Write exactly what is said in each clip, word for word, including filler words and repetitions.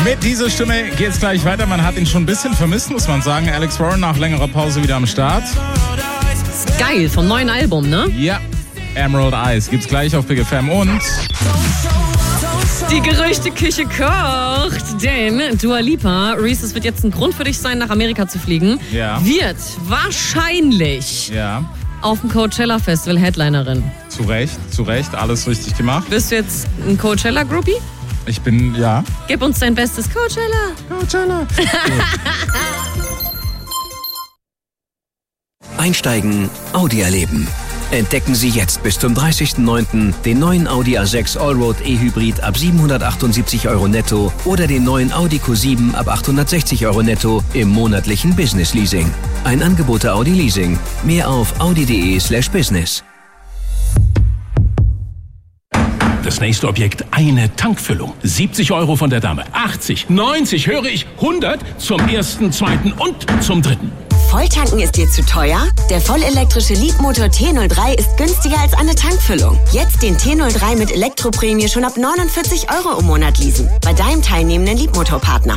Mit dieser Stimme geht's gleich weiter. Man hat ihn schon ein bisschen vermisst, muss man sagen. Alex Warren nach längerer Pause wieder am Start. Geil, vom neuen Album, ne? Ja, Emerald Eyes gibt's gleich auf Big F M und... Die Gerüchteküche kocht, denn Dua Lipa, Reese, es wird jetzt ein Grund für dich sein, nach Amerika zu fliegen. Ja. Wird wahrscheinlich Ja, auf dem Coachella Festival Headlinerin. zu Recht, zu Recht, alles richtig gemacht. Bist du jetzt ein Coachella-Groupie? Ich bin, ja... Gib uns dein bestes Coachella. Coachella. Einsteigen, Audi erleben. Entdecken Sie jetzt bis zum dreißigsten neunten den neuen Audi A sechs Allroad E-Hybrid ab siebenhundertachtundsiebzig Euro netto oder den neuen Audi Q sieben ab achthundertsechzig Euro netto im monatlichen Business Leasing. Ein Angebot der Audi Leasing. Mehr auf audi.de slash business. Das nächste Objekt, eine Tankfüllung. siebzig Euro von der Dame, achtzig, neunzig, höre ich, hundert zum ersten, zweiten und zum dritten. Volltanken ist dir zu teuer? Der vollelektrische Leapmotor T null drei ist günstiger als eine Tankfüllung. Jetzt den T null drei mit Elektroprämie schon ab neunundvierzig Euro im Monat leasen. Bei deinem teilnehmenden Leapmotor-Partner.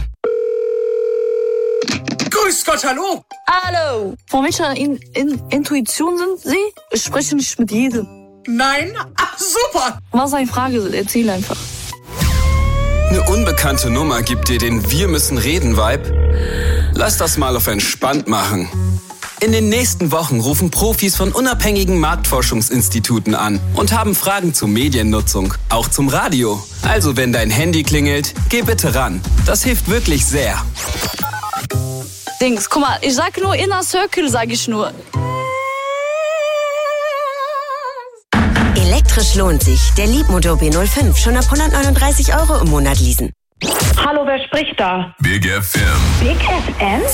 Grüß Gott, hallo! Hallo! Von welcher in, in, Intuition sind Sie? Ich spreche nicht mit jedem. Nein? Ach, super! Was eine Frage? Erzähl einfach. Eine unbekannte Nummer gibt dir den Wir müssen reden Vibe? Lass das mal auf entspannt machen. In den nächsten Wochen rufen Profis von unabhängigen Marktforschungsinstituten an und haben Fragen zur Mediennutzung, auch zum Radio. Also wenn dein Handy klingelt, geh bitte ran. Das hilft wirklich sehr. Dings, guck mal, ich sag nur Inner Circle, sag ich nur. Elektrisch lohnt sich. Der Leapmotor B null fünf schon ab hundertneununddreißig Euro im Monat leasen. Hallo, wer spricht da? Big F M. Big F M?